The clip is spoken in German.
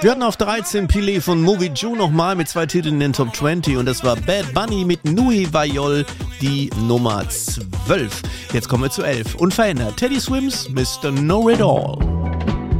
Wir hatten auf 13 Pilé von Movie Joe nochmal mit 2 Titeln in den Top 20 und das war Bad Bunny mit Nui Vayol, die Nummer 12. Jetzt kommen wir zu 11. Unverändert Teddy Swims, Mr. Know It All.